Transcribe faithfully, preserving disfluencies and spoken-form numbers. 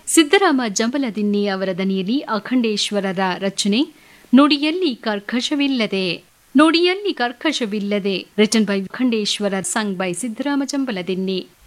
ಸಿದ್ದರಾಮ ಜಂಬಲದಿನ್ನಿ ಅವರ ದನಿಯಲ್ಲಿ ಅಖಂಡೇಶ್ವರರ ರಚನೆ ನುಡಿಯಲ್ಲಿ ಕರ್ಕಶವಿಲ್ಲದೆ ನುಡಿಯಲ್ಲಿ ಕರ್ಕಶವಿಲ್ಲದೆ written by Akhandeshwara sung by Siddarama Jambaladinni.